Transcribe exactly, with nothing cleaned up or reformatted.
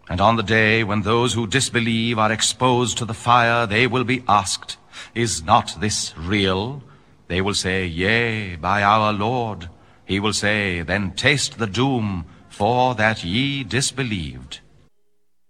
And on the day when those who disbelieve are exposed to the fire, they will be asked, is not this real? They will say, yea, by our Lord. He will say, then taste the doom, for that ye disbelieved.